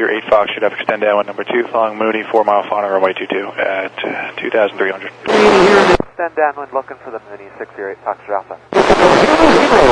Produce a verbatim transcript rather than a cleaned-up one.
Figure eight Fox should have extend downwind number two, following Mooney, four mile final runway two two at uh, two thousand three hundred. Extend downwind looking for the Mooney, six zero eight Fox Alpha.